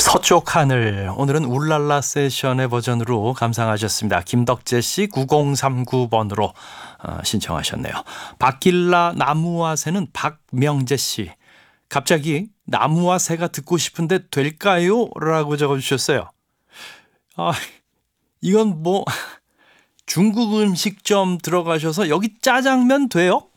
서쪽 하늘, 오늘은 울랄라 세션의 버전으로 감상하셨습니다. 김덕재 씨 9039번으로 신청하셨네요. 박길라 나무와 새는 박명재 씨. 갑자기 나무와 새가 듣고 싶은데 될까요? 라고 적어주셨어요. 이건 뭐 중국 음식점 들어가셔서 여기 짜장면 돼요?